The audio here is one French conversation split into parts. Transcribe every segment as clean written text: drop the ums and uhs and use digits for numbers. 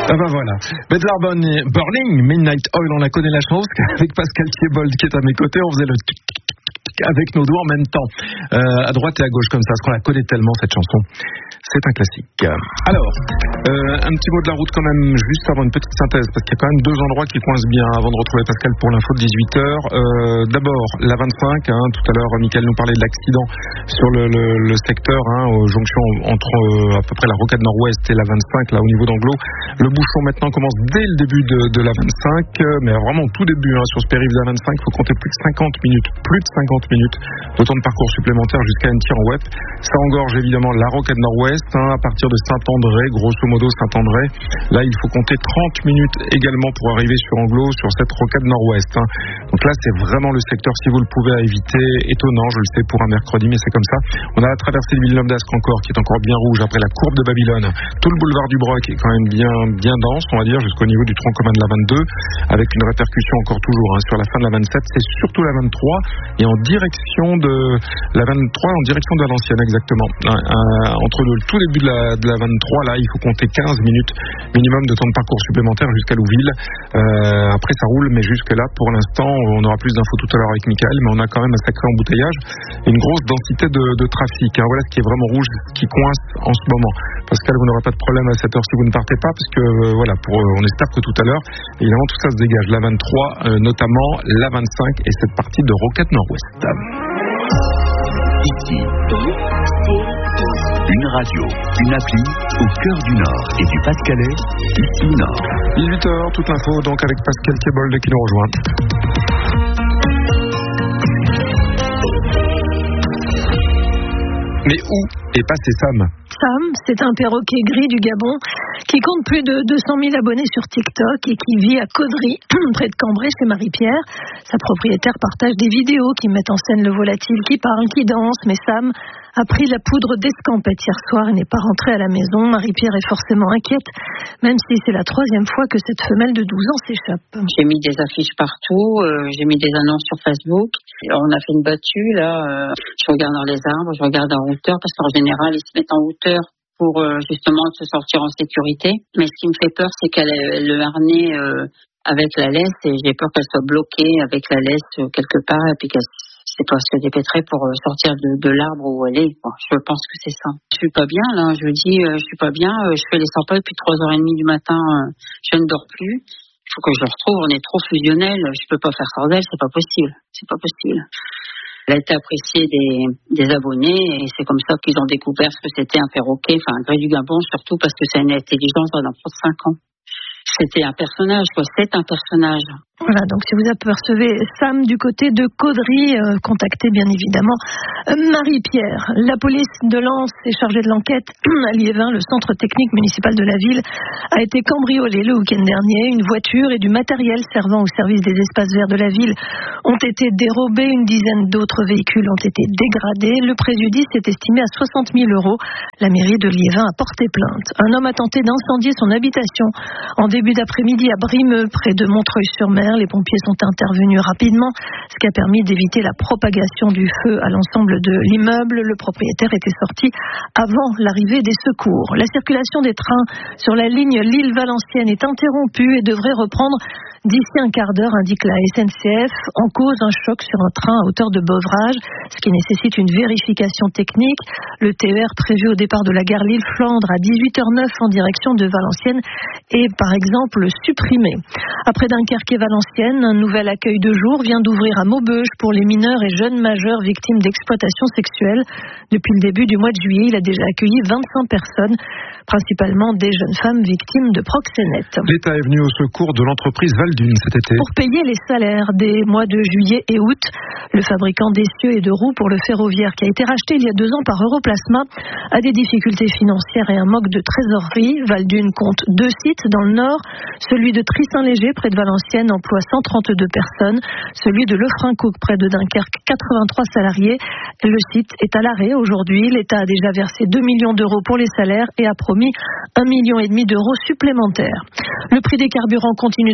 Ah bah voilà. Bedlar Burning, Midnight Oil, on la connaît la chose. Avec Pascal Thiebold qui est à mes côtés, on faisait le avec nos doigts en même temps, à droite et à gauche comme ça, parce qu'on la connaît tellement cette chanson. C'est un classique. Alors, un petit mot de la route quand même, juste avant une petite synthèse, parce qu'il y a quand même deux endroits qui coincent bien avant de retrouver Pascal pour l'info de 18h. D'abord, la 25, tout à l'heure, Mickaël nous parlait de l'accident sur le secteur, aux jonctions entre à peu près la rocade nord-ouest et la 25, là au niveau d'Anglo. Le bouchon maintenant commence dès le début de la 25, mais vraiment au tout début, sur ce périph' de la 25, il faut compter plus de 50 minutes, de temps de parcours supplémentaire jusqu'à Annecy-en-Ouep. Ça engorge évidemment la rocade nord-ouest, à partir de Saint-André, grosso modo Saint-André. Là, il faut compter 30 minutes également pour arriver sur Anglo, sur cette rocade nord-ouest. Donc là, c'est vraiment le secteur, si vous le pouvez, à éviter. Étonnant, je le sais, pour un mercredi, mais c'est comme ça. On a la traversée de Villeneuve-d'Ascq encore, qui est encore bien rouge après la courbe de Babylone. Tout le boulevard du Broc est quand même bien dense, on va dire, jusqu'au niveau du tronc commun de la 22, avec une répercussion encore toujours sur la fin de la 27. C'est surtout la 23 et en direction de la 23, en direction de Valenciennes, exactement. Entre le tout début de la 23, là, il faut compter 15 minutes minimum de temps de parcours supplémentaire jusqu'à Louville. Après, ça roule, mais jusque-là, pour l'instant, on aura plus d'infos tout à l'heure avec Mickaël, mais on a quand même un sacré embouteillage et une grosse densité de trafic. Voilà ce qui est vraiment rouge, ce qui coince en ce moment. Pascal, vous n'aurez pas de problème à cette heure si vous ne partez pas, parce que on espère que tout à l'heure, évidemment, tout ça se dégage. La 23, notamment la 25 et cette partie de Rocade Nord-Ouest. Ici, une radio, une appli au cœur du Nord et du Pas-de-Calais, ici Nord. 18h, toute l'info donc avec Pascal Thiebold qui nous rejoint. Mais où est passé Sam ? Sam, c'est un perroquet gris du Gabon qui compte plus de 200 000 abonnés sur TikTok et qui vit à Caudry, près de Cambrai, chez Marie-Pierre. Sa propriétaire partage des vidéos qui mettent en scène le volatile, qui parle, qui danse. Mais Sam a pris la poudre d'escampette hier soir et n'est pas rentré à la maison. Marie-Pierre est forcément inquiète, même si c'est la 3e fois que cette femelle de 12 ans s'échappe. J'ai mis des affiches partout, j'ai mis des annonces sur Facebook. Alors, on a fait une battue, là. Je regarde dans les arbres, je regarde en hauteur, parce qu'en général, ils se mettent en hauteur pour justement se sortir en sécurité. Mais ce qui me fait peur, c'est qu'elle ait le harnais avec la laisse, et j'ai peur qu'elle soit bloquée avec la laisse quelque part, et puis qu'elle ne sait pas se dépêtrer pour sortir de l'arbre où elle est. Bon, je pense que c'est ça. Je suis pas bien, là. Je dis, je suis pas bien. Je fais les 100 pas depuis 3h30 du matin. Je ne dors plus. Il faut que je le retrouve. On est trop fusionnels. Je peux pas faire sans elle. C'est pas possible. C'est pas possible. Elle a été appréciée des abonnés, et c'est comme ça qu'ils ont découvert ce que c'était un perroquet, enfin un gris du Gabon, surtout parce que c'est une intelligence d'un enfant de 5 ans. C'était un personnage, quoi. C'est un personnage. Voilà, donc si vous apercevez Sam du côté de Caudry, contactez bien évidemment Marie-Pierre. La police de Lens est chargée de l'enquête. À Liévin, le centre technique municipal de la ville a été cambriolé le week-end dernier. Une voiture et du matériel servant au service des espaces verts de la ville ont été dérobés. Une dizaine d'autres véhicules ont été dégradés. Le préjudice est estimé à 60 000 €. La mairie de Liévin a porté plainte. Un homme a tenté d'incendier son habitation en début d'après-midi à Brimeux, près de Montreuil-sur-Mer. Les pompiers sont intervenus rapidement, ce qui a permis d'éviter la propagation du feu à l'ensemble de l'immeuble. Le propriétaire était sorti avant l'arrivée des secours. La circulation des trains sur la ligne Lille-Valenciennes est interrompue et devrait reprendre d'ici un quart d'heure, indique la SNCF. En cause, un choc sur un train à hauteur de Beuvrages, ce qui nécessite une vérification technique. Le TER prévu au départ de la gare Lille-Flandre à 18h09 en direction de Valenciennes est par exemple supprimé. Après Dunkerque et Valenciennes, un nouvel accueil de jour vient d'ouvrir à Maubeuge pour les mineurs et jeunes majeurs victimes d'exploitation sexuelle. Depuis le début du mois de juillet, il a déjà accueilli 25 personnes, principalement des jeunes femmes victimes de proxénètes. L'État est venu au secours de l'entreprise Valdune cet été. Pour payer les salaires des mois de juillet et août, le fabricant d'essieux et de roues pour le ferroviaire, qui a été racheté il y a 2 ans par Europlasma, a des difficultés financières et un manque de trésorerie. Valdune compte 2 sites dans le nord. Celui de Trissin-Léger, près de Valenciennes, emploie 132 personnes. Celui de Lefrancouc, près de Dunkerque, 83 salariés. Le site est à l'arrêt aujourd'hui. L'État a déjà versé 2 millions d'euros pour les salaires et a promis 1,5 million d'euros supplémentaires. Le prix des carburants continue de monter.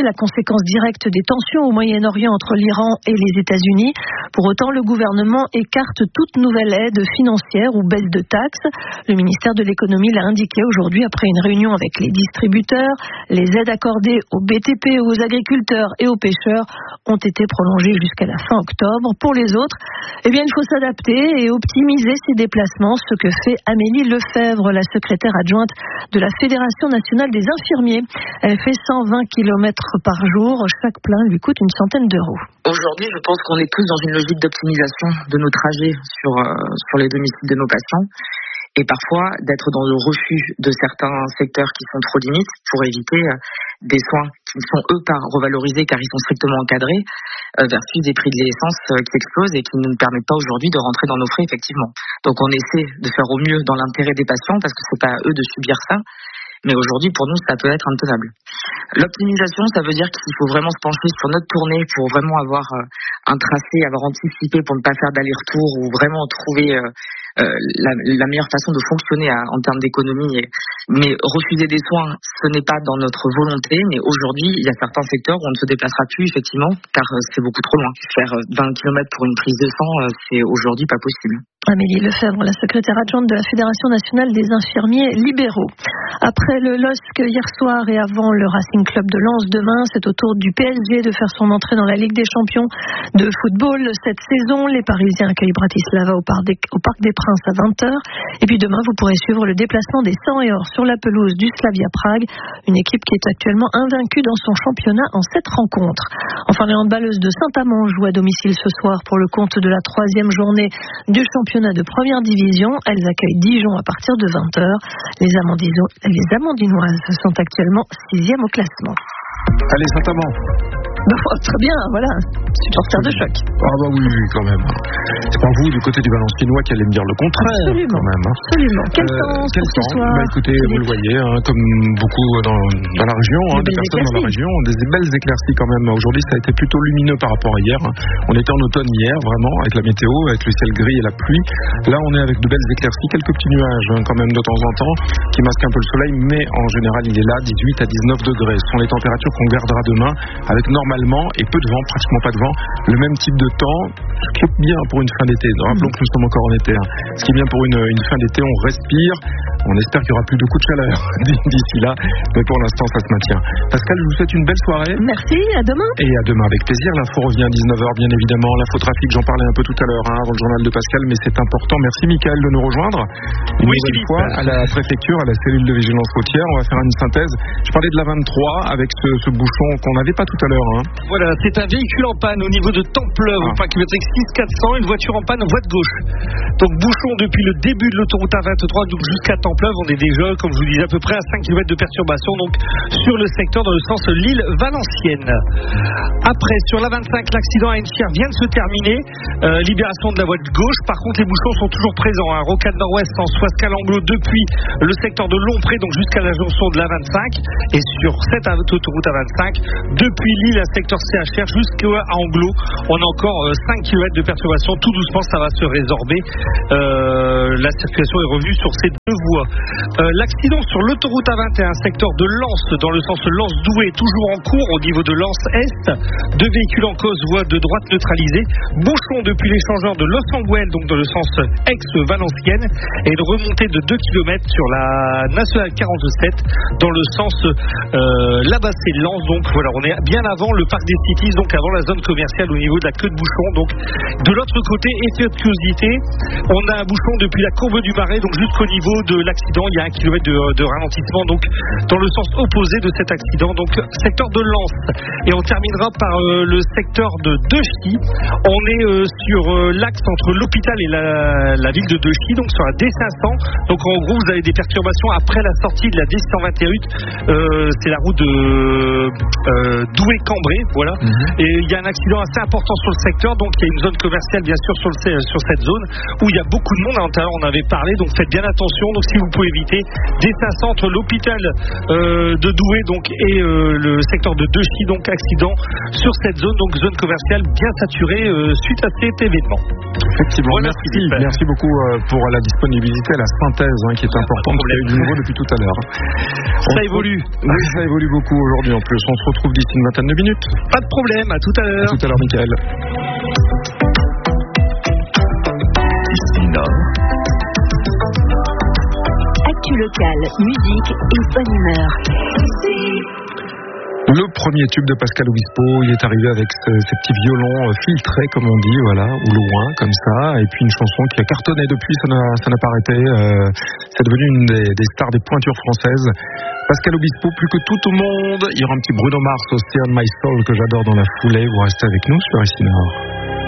la conséquence directe des tensions au Moyen-Orient entre l'Iran et les États-Unis. Pour autant, le gouvernement écarte toute nouvelle aide financière ou baisse de taxes. Le ministère de l'économie l'a indiqué aujourd'hui après une réunion avec les distributeurs. Les aides accordées aux BTP, aux agriculteurs et aux pêcheurs ont été prolongées jusqu'à la fin octobre. Pour les autres, il faut s'adapter et optimiser ses déplacements, ce que fait Amélie Lefebvre, la secrétaire adjointe de la Fédération nationale des infirmiers. Elle fait 120 km par jour. Chaque plein lui coûte une centaine d'euros. Aujourd'hui, je pense qu'on est tous dans une logique d'optimisation de nos trajets sur les domiciles de nos patients. Et parfois d'être dans le refus de certains secteurs qui sont trop limites pour éviter des soins qui sont eux pas revalorisés car ils sont strictement encadrés versus des prix de l'essence qui explosent et qui ne nous permettent pas aujourd'hui de rentrer dans nos frais effectivement. Donc on essaie de faire au mieux dans l'intérêt des patients parce que c'est pas à eux de subir ça. Mais aujourd'hui, pour nous, ça peut être intenable. L'optimisation, ça veut dire qu'il faut vraiment se pencher sur notre tournée pour vraiment avoir un tracé, avoir anticipé pour ne pas faire d'aller-retour ou vraiment trouver la meilleure façon de fonctionner en termes d'économie. Mais refuser des soins, ce n'est pas dans notre volonté. Mais aujourd'hui, il y a certains secteurs où on ne se déplacera plus, effectivement, car c'est beaucoup trop loin. Faire 20 km pour une prise de sang, c'est aujourd'hui pas possible. Amélie Lefebvre, la secrétaire adjointe de la Fédération nationale des infirmiers libéraux. Après le LOSC hier soir et avant le Racing Club de Lens demain, c'est au tour du PSG de faire son entrée dans la Ligue des Champions de football cette saison. Les Parisiens accueillent Bratislava au Parc des Princes à 20h. Et puis demain, vous pourrez suivre le déplacement des 100 et or sur la pelouse du Slavia Prague, une équipe qui est actuellement invaincue dans son championnat en 7 rencontres. Enfin, les handballeuses de Saint-Amand jouent à domicile ce soir pour le compte de la 3e journée du championnat de première division. Elles accueillent Dijon à partir de 20h. Les Amandinoises sont actuellement 6e au classement. Allez, Saint-Amand. Très bien, voilà. Supporter de choc. Ah bah oui, quand même. C'est pas vous, du côté du Valenciennois, qui allez me dire le contraire. Absolument. Quand même. Absolument. Quel temps ce soir? Écoutez, vous le voyez, comme beaucoup dans la région, des personnes dans la région, des belles éclaircies quand même. Aujourd'hui, ça a été plutôt lumineux par rapport à hier. On était en automne hier, vraiment, avec la météo, avec le ciel gris et la pluie. Là, on est avec de belles éclaircies, quelques petits nuages quand même de temps en temps, qui masquent un peu le soleil, mais en général, il est là, 18 à 19 degrés. Ce sont les températures qu'on gardera demain, avec normalement, et peu de vent, pratiquement pas de vent, le même type de temps, ce qui est bien pour une fin d'été. Rappelons que nous sommes encore en été. Ce qui est bien pour une fin d'été, on respire, on espère qu'il n'y aura plus de coups de chaleur d'ici là, mais pour l'instant ça se maintient. Pascal, je vous souhaite une belle soirée. Merci, à demain. Et à demain avec plaisir. L'info revient à 19h bien évidemment. L'infotrafic, j'en parlais un peu tout à l'heure avant le journal de Pascal, mais c'est important. Merci Mickaël de nous rejoindre une nouvelle fois à la préfecture, à la cellule de vigilance routière. On va faire une synthèse. Je parlais de la 23 avec ce bouchon qu'on n'avait pas tout à l'heure. Voilà, c'est un véhicule en panne au niveau de Templeuve, au parc kilométrique 6400, une voiture en panne en voie de gauche. Donc bouchon depuis le début de l'autoroute A23 donc jusqu'à Templeuve. On est déjà, comme je vous disais, à peu près à 5 km de perturbation donc sur le secteur dans le sens Lille-Valenciennes. Après, sur la 25, l'accident à Enchères vient de se terminer. Libération de la voie de gauche. Par contre, les bouchons sont toujours présents. Rocade Nord-Ouest en Soiscal-Anglo depuis le secteur de Lompré donc jusqu'à la jonction de la 25. Et sur cette autoroute A25, depuis Lille à secteur CHR jusqu'à Anglo, on a encore 5 km de perturbation. Tout doucement, ça va se résorber. La circulation est revenue sur ces deux voies. L'accident sur l'autoroute A21, secteur de Lens, dans le sens Lens-Douai, toujours en cours au niveau de Lens-Est. 2 véhicules en cause, voie de droite neutralisée. Bouchon depuis l'échangeur de Los Angeles, donc dans le sens ex-Valenciennes, et une remontée de 2 km sur la nationale 47, dans le sens Labassé-Lens. Donc voilà, on est bien avant le parc des Cities, donc avant la zone commerciale au niveau de la queue de bouchon. Donc de l'autre côté, effet de curiosité, on a un bouchon depuis la courbe du Marais, donc jusqu'au niveau de l'accident, il y a 1 km de ralentissement, donc dans le sens opposé de cet accident, donc secteur de Lens. Et on terminera par le secteur de Dechy. On est sur l'axe entre l'hôpital et la ville de Dechy, donc sur la D500. Donc en gros, vous avez des perturbations après la sortie de la D128. C'est la route de Douai-Cambrai. saturé, voilà. Et il y a un accident assez important sur le secteur, donc il y a une zone commerciale bien sûr sur cette zone où il y a beaucoup de monde. À l'intérieur, on avait parlé, donc faites bien attention. Donc si vous pouvez éviter, dessin centre, l'hôpital de Douai donc et le secteur de Dechy, donc accident sur cette zone, donc zone commerciale bien saturée suite à cet événement. Effectivement, Voilà, merci beaucoup pour la disponibilité, la synthèse qui est importante, parce qu'il y a eu du nouveau depuis tout à l'heure. Ça évolue. Oui, ça évolue beaucoup aujourd'hui en plus. On se retrouve d'ici une vingtaine de minutes. Pas de problème, à tout à l'heure. À tout à l'heure, Mickaël. Ici Nord. Actu locale, musique et bonne humeur. Le premier tube de Pascal Obispo, il est arrivé avec ces petits violons filtrés, comme on dit, voilà, ou loin, comme ça, et puis une chanson qui a cartonné depuis, ça n'a pas arrêté, c'est devenu une des stars des pointures françaises. Pascal Obispo, plus que tout au monde, il y aura un petit Bruno Mars aussi, On My Soul, que j'adore dans la foulée, vous restez avec nous sur Ici Nord.